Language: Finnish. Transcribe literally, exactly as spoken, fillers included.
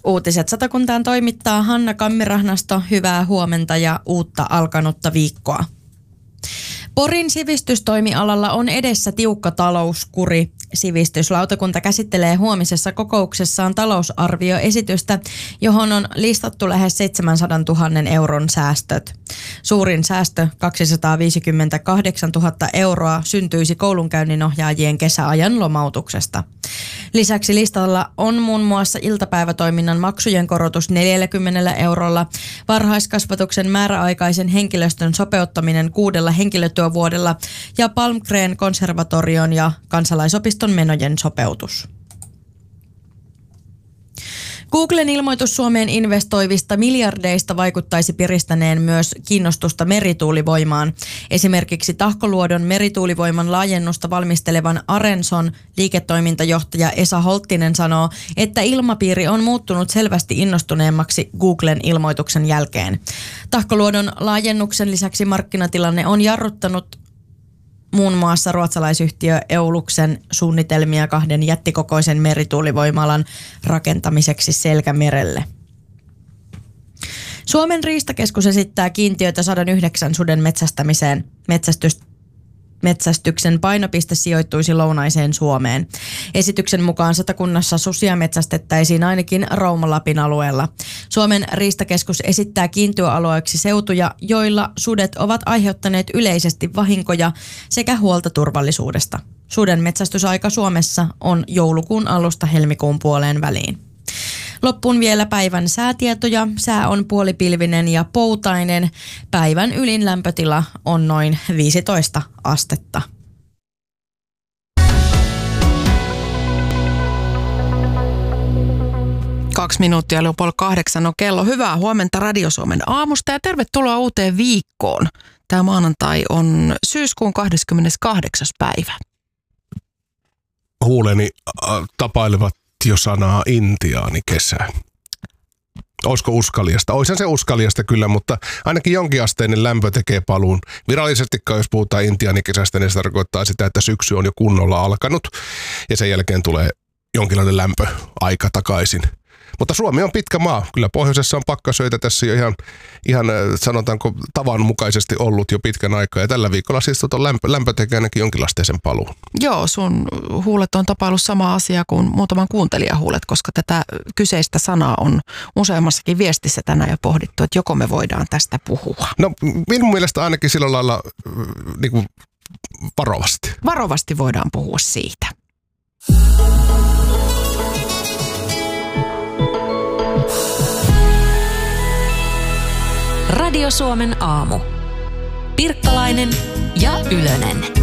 Uutiset Satakuntaan toimittaa Hanna Kammirahnasto. Hyvää huomenta ja uutta alkanutta viikkoa. Porin sivistystoimialalla on edessä tiukka talouskuri. Sivistyslautakunta käsittelee huomisessa kokouksessaan talousarvioesitystä, johon on listattu lähes seitsemänsadantuhatta euron säästöt. Suurin säästö, kaksisataaviisikymmentäkahdeksantuhatta euroa, syntyisi koulunkäynninohjaajien kesäajan lomautuksesta. Lisäksi listalla on muun muassa iltapäivätoiminnan maksujen korotus neljälläkymmenellä eurolla, varhaiskasvatuksen määräaikaisen henkilöstön sopeuttaminen kuudella henkilötyövuodella ja Palmgren konservatorion ja kansalaisopiston menojen sopeutus. Googlen ilmoitus Suomeen investoivista miljardeista vaikuttaisi piristäneen myös kiinnostusta merituulivoimaan. Esimerkiksi Tahkoluodon merituulivoiman laajennusta valmistelevan Arenson liiketoimintajohtaja Esa Holttinen sanoo, että ilmapiiri on muuttunut selvästi innostuneemmaksi Googlen ilmoituksen jälkeen. Tahkoluodon laajennuksen lisäksi markkinatilanne on jarruttanut muun muassa ruotsalaisyhtiö Eoluksen suunnitelmia kahden jättikokoisen merituulivoimalan rakentamiseksi Selkämerelle. Suomen riistakeskus esittää kiintiötä sata yhdeksän suden metsästämiseen. Metsästys, metsästyksen painopiste sijoittuisi lounaiseen Suomeen. Esityksen mukaan Satakunnassa susia metsästettäisiin ainakin Rauma-Lapin alueella. Suomen riistakeskus esittää kiintiöalueeksi seutuja, joilla sudet ovat aiheuttaneet yleisesti vahinkoja sekä huolta turvallisuudesta. Suden metsästysaika Suomessa on joulukuun alusta helmikuun puoleen väliin. Loppuun vielä päivän säätietoja. Sää on puolipilvinen ja poutainen. Päivän ylin lämpötila on noin viisitoista astetta. Kaksi minuuttia oli puoli kahdeksan on kello. Hyvää huomenta Radio Suomen aamusta ja tervetuloa uuteen viikkoon. Tämä maanantai on syyskuun kahdeskymmeneskahdeksas päivä. Huuleni äh, tapailevat jo sanaa intiaani kesä. Olisiko uskaliasta? Oishan se uskaliasta kyllä, mutta ainakin jonkinasteinen lämpö tekee paluun. Virallisesti, jos puhutaan intiaanikesästä, niin se tarkoittaa sitä, että syksy on jo kunnolla alkanut ja sen jälkeen tulee jonkinlainen lämpöaika takaisin. Mutta Suomi on pitkä maa. Kyllä pohjoisessa on pakkasöitä tässä jo ihan, ihan sanotaanko tavanmukaisesti ollut jo pitkän aikaa. Ja tällä viikolla siis tuota lämpö, lämpö tekee ainakin jonkinlaisten paluun. Joo, sun huulet on tapaillut sama asia kuin muutaman kuuntelijahuulet, koska tätä kyseistä sanaa on useammassakin viestissä tänään jo pohdittu, että joko me voidaan tästä puhua. No minun mielestä ainakin sillä lailla niin kuin varovasti. Varovasti voidaan puhua siitä. Radio Suomen aamu. Pirkkalainen ja Ylönen.